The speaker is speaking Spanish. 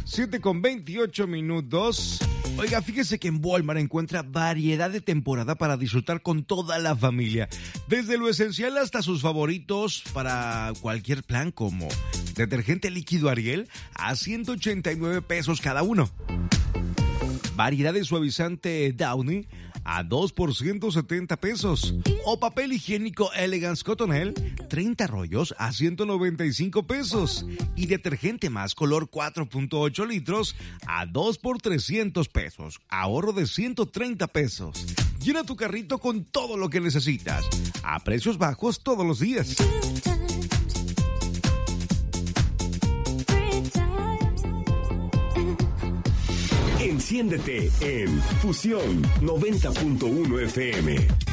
7:28. Oiga, fíjese que en Walmart encuentra variedad de temporada para disfrutar con toda la familia. Desde lo esencial hasta sus favoritos para cualquier plan, como detergente líquido Ariel a 189 pesos cada uno. Variedad de suavizante Downy a 2 por 170 pesos. O papel higiénico Elegance Cottonelle, 30 rollos a 195 pesos. Y detergente más color 4.8 litros a 2 por 300 pesos. Ahorro de 130 pesos. Llena tu carrito con todo lo que necesitas. A precios bajos todos los días. Enciéndete en Fusión 90.1 FM.